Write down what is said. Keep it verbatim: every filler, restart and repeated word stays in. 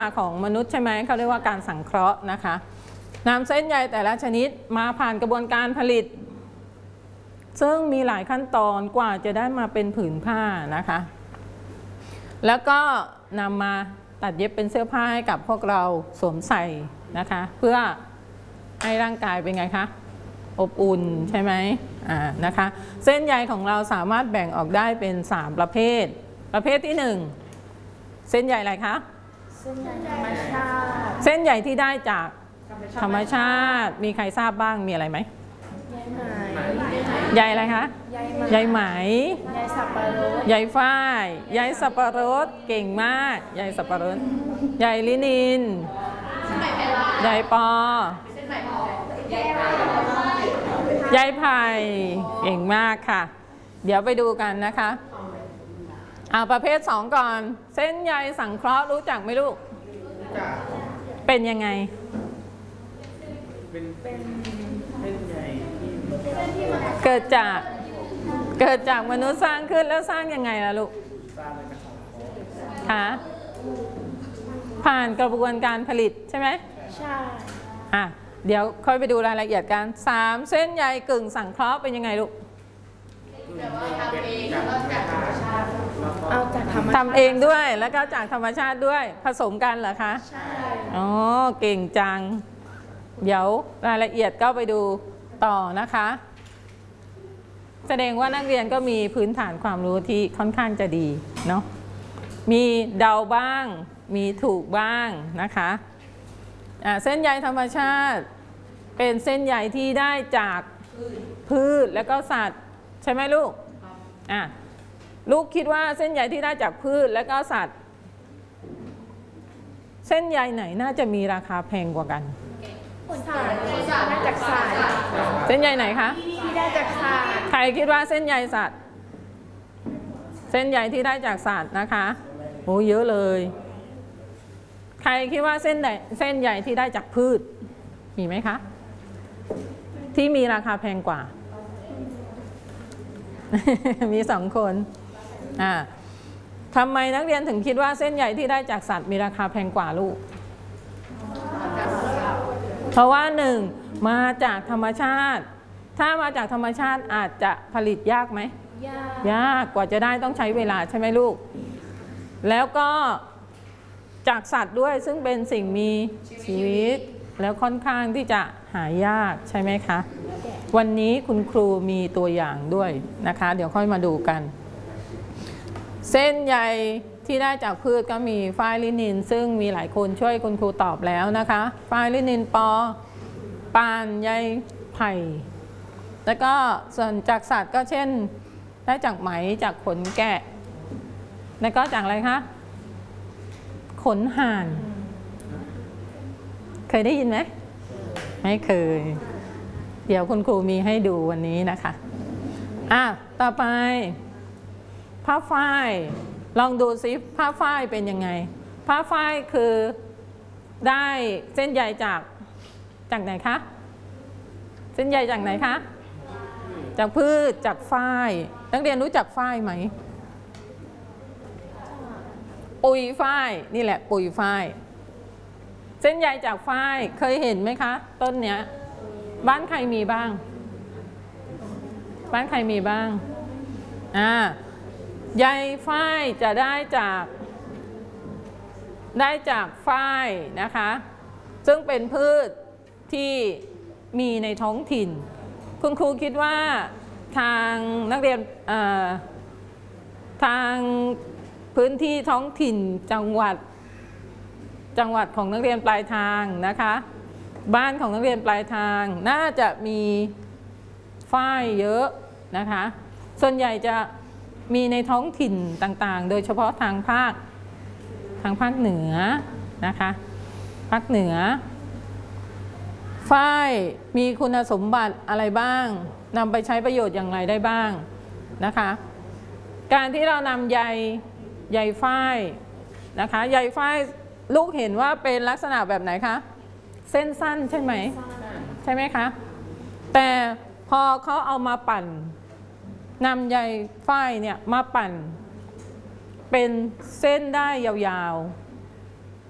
ของมนุษย์ใช่ไหมเขาเรียกว่าการสังเคราะห์นะคะนำเส้นใยแต่ละชนิดมาผ่านกระบวนการผลิตซึ่งมีหลายขั้นตอนกว่าจะได้มาเป็นผืนผ้านะคะแล้วก็นำมาตัดเย็บเป็นเสื้อผ้าให้กับพวกเราสวมใส่นะคะเพื่อให้ร่างกายเป็นไงคะอบอุ่นใช่ไหมอ่านะคะเส้นใยของเราสามารถแบ่งออกได้เป็นสามประเภทประเภทที่หนึ่งเส้นใยอะไรคะเส้นใยธรรมชาติเส้นใยที่ได้จากธรรมชาติมีใครทราบบ้างมีอะไรไหมใยอะไรคะใยไหมใยสับปะรดใยฝ้ายใยสับปะรดเก่งมากใยสับปะรดใยลินินใยปอใยไผ่เก่งมากค่ะเดี๋ยวไปดูกันนะคะเอาประเภทสองก่อนเส้นใยสังเคราะห์รู้จักไหมลูกเป็นยังไงเป็นเส้นใยที่เกิดจากเกิดจากมนุษย์สร้างขึ้นแล้วสร้างยังไงล่ะลูกสร้างเป็นกระสอบคะผ่านกระบวนการผลิตใช่ไหมใช่อ่ะเดี๋ยวค่อยไปดูรายละเอียดกันสามเส้นใยกึ่งสังเคราะห์เป็นยังไงลูกเอาจากธรรมชาติทำเองด้วยแล้วก็จากธรรมชาติด้วยผสมกันเหรอคะใช่อ๋อเก่งจังเดี๋ยวรายละเอียดก็ไปดูต่อนะคะแสดงว่านักเรียนก็มีพื้นฐานความรู้ที่ค่อนข้างจะดีเนาะมีเดาบ้างมีถูกบ้างนะคะอ่าเส้นใยธรรมชาติเป็นเส้นใยที่ได้จากพืชและก็สัตว์ใช่ไหมลูกอ่ะลูกคิดว่าเส้นใยที่ได้จากพืชและก็สัตว์เส้นใยไหนน่าจะมีราคาแพงกว่ากันสารได้จากสารเส้นใยไหนคะที่ได้จากสารใครคิดว่าเส้นใยสัตว์เส้นใยที่ได้จากสัตว์นะคะโอ้เยอะเลยใครคิดว่าเส้นใยเส้นใยที่ได้จากพืชมีไหมคะที่มีราคาแพงกว่า มีสองคนอ่าทำไมนักเรียนถึงคิดว่าเส้นใยที่ได้จากสัตว์มีราคาแพงกว่าลูกเพราะว่าหนึ่งมาจากธรรมชาติถ้ามาจากธรรมชาติอาจจะผลิตยากไหมยากยากกว่าจะได้ต้องใช้เวลาใช่ไหมลูกแล้วก็จากสัตว์ด้วยซึ่งเป็นสิ่งมีชีวิตแล้วค่อนข้างที่จะหายากใช่ไหมคะวันนี้คุณครูมีตัวอย่างด้วยนะคะเดี๋ยวค่อยมาดูกันเส้นใยที่ได้จากพืชก็มีฝ้ายลินินซึ่งมีหลายคนช่วยคุณครูตอบแล้วนะคะฝ้ายลินินปอปานใยไผ่แล้วก็ส่วนจากสัตว์ก็เช่นได้จากไหมจากขนแกะแล้วก็จากอะไรคะขนห่านเคยได้ยินไหมไม่เคยเดี๋ยวคุณครูมีให้ดูวันนี้นะคะอ่ะต่อไปผ้าฝ้ายลองดูซิผ้าฝ้ายเป็นยังไงผ้าฝ้ายคือได้เส้นใยจากจากไหนคะเส้นใยจากไหนคะจากพืชจากฝ้ายนักเรียนรู้จักฝ้ายไหมปุยฝ้ายนี่แหละปุยฝ้ายเส้นใยจากฝ้ายเคยเห็นไหมคะต้นเนี้ยบ้านใครมีบ้างบ้านใครมีบ้างอ่าใยฝ้ายจะได้จากได้จากฝ้ายนะคะซึ่งเป็นพืชที่มีในท้องถิ่นคุณครูคิดว่าทางนักเรียนทางพื้นที่ท้องถิ่นจังหวัดจังหวัดของนักเรียนปลายทางนะคะบ้านของนักเรียนปลายทางน่าจะมีฝ้ายเยอะนะคะส่วนใหญ่จะมีในท้องถิ่นต่างๆโดยเฉพาะทางภาคทางภาคเหนือนะคะภาคเหนือฝ้ายมีคุณสมบัติอะไรบ้างนำไปใช้ประโยชน์อย่างไรได้บ้างนะคะการที่เรานำใยใยฝ้ายนะคะใยฝ้ายลูกเห็นว่าเป็นลักษณะแบบไหนคะเส้นสั้นใช่ไหมใช่ไหมคะแต่พอเขาเอามาปั่นนำใยฝ้ายเนี่ยมาปั่นเป็นเส้นได้ยาวๆ